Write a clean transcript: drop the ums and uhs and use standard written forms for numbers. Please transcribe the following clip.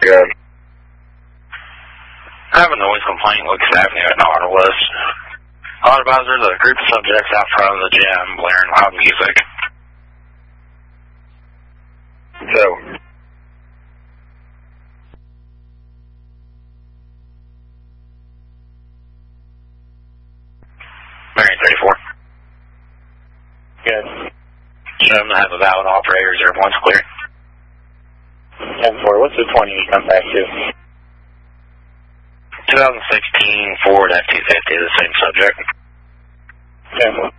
good. I have a noise complaint, Lucas Avenue at Naughter West. Auto advisor, the group of subjects out front of the gym blaring loud music. So, Marion 34. good. Show them to have a valid operator, 01's clear. 10-4, what's the 20 you come back to? 2016 Ford F-250, the same subject. 10-4.